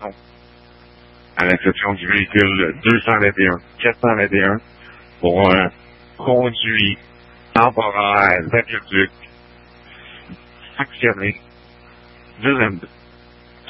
façon. À l'exception du véhicule 221, 421, pour un conduit temporaire d'aqueduc factionné, deuxième